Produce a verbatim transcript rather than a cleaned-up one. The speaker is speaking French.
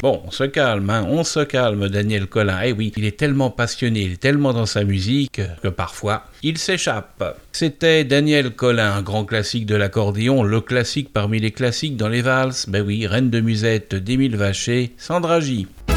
Bon, on se calme, hein, on se calme, Daniel Colin. Eh oui, il est tellement passionné, il est tellement dans sa musique que parfois, il s'échappe. C'était Daniel Colin, un grand classique de l'accordéon, le classique parmi les classiques dans les valses. Ben oui, Reine de Musette d'Émile Vacher, Sandra J.